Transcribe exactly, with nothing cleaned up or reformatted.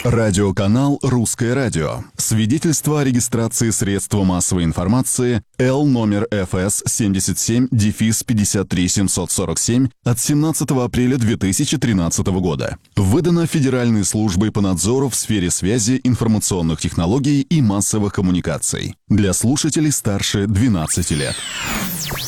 Радиоканал «Русское радио». Свидетельство о регистрации средства массовой информации Л номер Ф С семьдесят семь пятьдесят три семьсот сорок семь от семнадцатого апреля две тысячи тринадцатого года. Выдано Федеральной службой по надзору в сфере связи, информационных технологий и массовых коммуникаций. Для слушателей старше двенадцати лет.